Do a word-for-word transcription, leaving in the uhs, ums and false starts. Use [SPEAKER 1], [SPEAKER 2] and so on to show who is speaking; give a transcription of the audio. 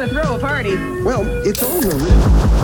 [SPEAKER 1] to throw a party.
[SPEAKER 2] Well, it's on the list.